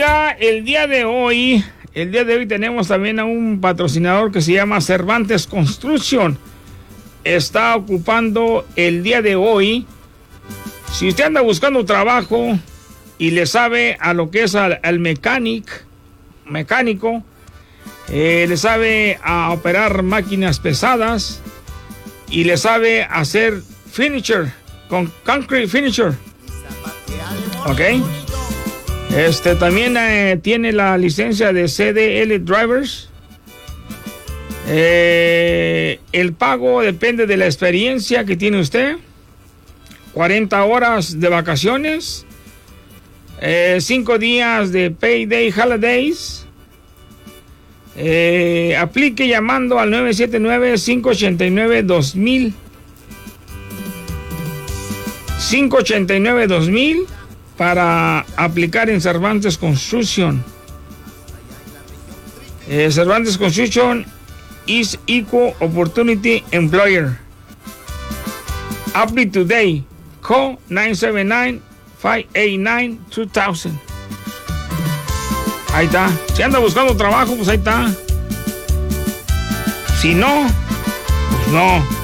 Oiga, el día de hoy tenemos también a un patrocinador que se llama Cervantes Construction. Está ocupando el día de hoy. Si usted anda buscando trabajo y le sabe a lo que es al mecánico, le sabe a operar máquinas pesadas y le sabe hacer finisher, con concrete finisher. Ok. También tiene la licencia de CDL Drivers. El pago depende de la experiencia que tiene usted. 40 horas de vacaciones. 5 días de payday holidays. Aplique llamando al 979-589-2000. 589-2000 para aplicar en Cervantes Construction. Cervantes Construction is Equal Opportunity Employer. Apply today. Call 979-589-2000. Ahí está. Si anda buscando trabajo, pues ahí está. Si no, pues no.